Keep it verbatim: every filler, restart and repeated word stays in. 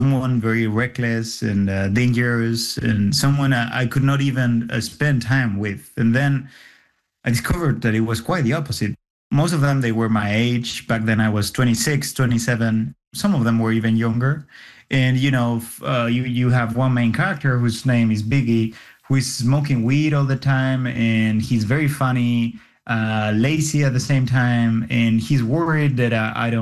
someone very reckless and uh, dangerous, and someone I, I could not even uh, spend time with. And then I discovered that it was quite the opposite. Most of them, they were my age. Back then, I was twenty-six, twenty-seven. Some of them were even younger. And, you know, uh, you, you have one main character whose name is Biggie, who is smoking weed all the time. And he's very funny, uh, lazy at the same time. And he's worried that uh, I don't